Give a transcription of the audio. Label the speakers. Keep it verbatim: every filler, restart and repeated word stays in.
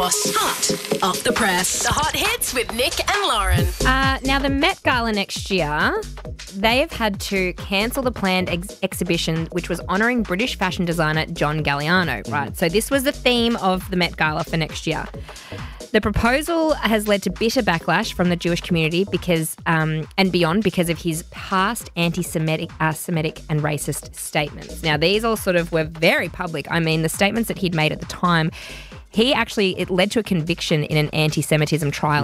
Speaker 1: Boss. Hot off the press. The hot hits with Nick and Lauren.
Speaker 2: Uh, now, the Met Gala next year, they have had to cancel the planned ex- exhibition, which was honouring British fashion designer John Galliano, right? So this was the theme of the Met Gala for next year. The proposal has led to bitter backlash from the Jewish community because, um, and beyond, because of his past anti-Semitic, uh, Semitic and racist statements. Now, these all sort of were very public. I mean, the statements that he'd made at the time, he actually, it led to a conviction in an anti-Semitism trial